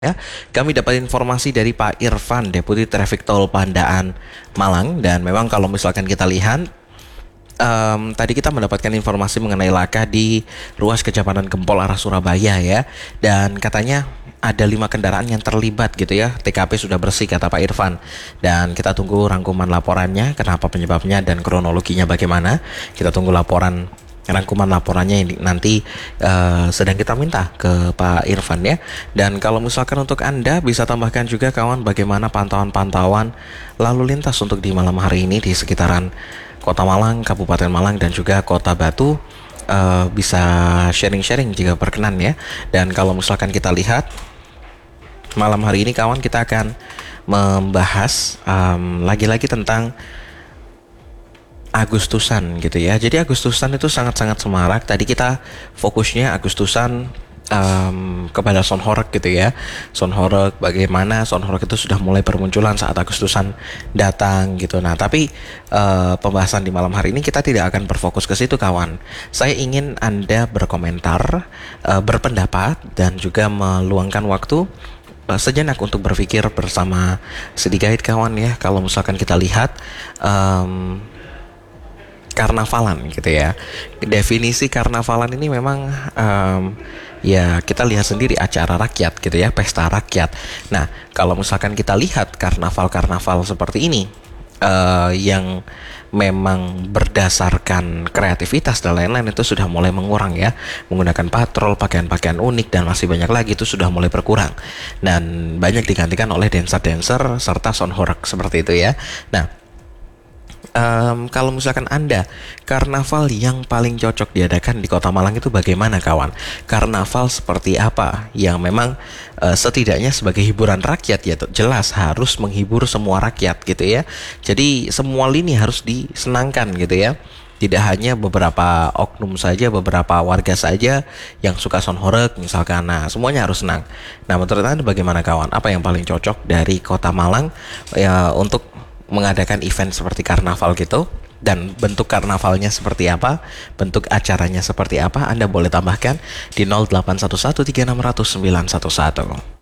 Ya, kami dapat informasi dari Pak Irfan, Deputi Traffic Tol Pandaan Malang, dan memang kalau misalkan kita lihat, tadi kita mendapatkan informasi mengenai laka di ruas Kejapanan Gempol arah Surabaya ya, dan katanya ada 5 kendaraan yang terlibat gitu ya. TKP sudah bersih kata Pak Irfan, dan kita tunggu rangkuman laporannya, kenapa penyebabnya dan kronologinya bagaimana. Kita tunggu rangkuman laporannya ini nanti sedang kita minta ke Pak Irfan ya. Dan kalau misalkan untuk Anda bisa tambahkan juga kawan, bagaimana pantauan lalu lintas untuk di malam hari ini di sekitaran Kota Malang, Kabupaten Malang dan juga Kota Batu. Bisa sharing-sharing jika berkenan ya. Dan kalau misalkan kita lihat malam hari ini kawan, kita akan membahas lagi-lagi tentang Agustusan gitu ya. Jadi Agustusan itu sangat-sangat semarak. Tadi kita fokusnya Agustusan kepada Sonhoreg gitu ya. Sonhoreg, bagaimana Sonhoreg itu sudah mulai bermunculan saat Agustusan datang gitu. Nah, tapi pembahasan di malam hari ini kita tidak akan berfokus ke situ kawan. Saya ingin Anda berkomentar, berpendapat dan juga meluangkan waktu sejenak untuk berpikir bersama sedikit kawan ya. Kalau misalkan kita lihat karnavalan gitu ya. Definisi karnavalan ini memang ya kita lihat sendiri acara rakyat gitu ya, pesta rakyat. Nah, kalau misalkan kita lihat karnaval-karnaval seperti ini yang memang berdasarkan kreativitas dan lain-lain itu sudah mulai mengurang ya. Menggunakan patrol, pakaian-pakaian unik dan masih banyak lagi itu sudah mulai berkurang. Dan banyak digantikan oleh dancer-dancer serta Sonhoreg seperti itu ya. Nah, kalau misalkan Anda, karnaval yang paling cocok diadakan di Kota Malang itu bagaimana kawan? Karnaval seperti apa yang memang setidaknya sebagai hiburan rakyat ya, jelas harus menghibur semua rakyat gitu ya. Jadi semua lini harus disenangkan gitu ya. Tidak hanya beberapa oknum saja, beberapa warga saja yang suka Sonhoreg misalkan. Nah, semuanya harus senang. Nah, menurut Anda bagaimana kawan? Apa yang paling cocok dari Kota Malang ya untuk mengadakan event seperti karnaval gitu, dan bentuk karnavalnya seperti apa, bentuk acaranya seperti apa? Anda boleh tambahkan di 0811 3600 911.